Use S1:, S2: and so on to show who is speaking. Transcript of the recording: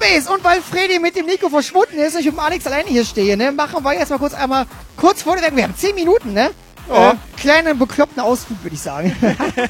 S1: Zombies! Und weil Freddy mit dem Nico verschwunden ist und ich mit dem Alex alleine hier stehe, ne, machen wir jetzt mal kurz vor der Werbung. Wir haben 10 Minuten, ne?
S2: Ja.
S1: Kleinen bekloppten Ausflug, würde ich sagen.